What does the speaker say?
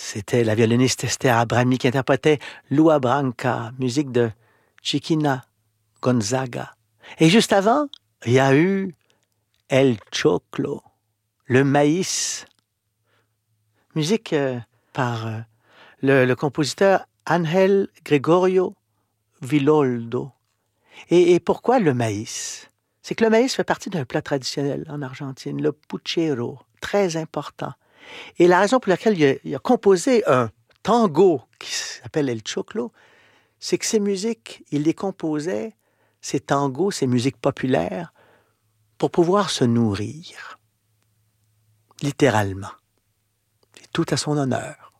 C'était la violoniste Esther Abrami qui interprétait Lua Branca, musique de Chiquina Gonzaga. Et juste avant, il y a eu El Choclo, le maïs, musique par le compositeur Ángel Gregorio Villoldo. Et pourquoi le maïs? C'est que le maïs fait partie d'un plat traditionnel en Argentine, le puchero, très important. Et la raison pour laquelle il a composé un tango qui s'appelle El Choclo, c'est que ces musiques, il les composait, ces tangos, ces musiques populaires, pour pouvoir se nourrir, littéralement. Et tout à son honneur.